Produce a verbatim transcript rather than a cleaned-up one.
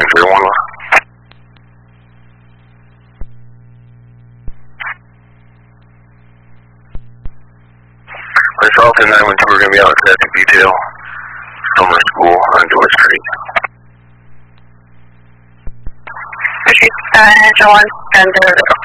three one. Myself and nine one two are going to be out at traffic detail, summer school on George Street. Street, uh, one, and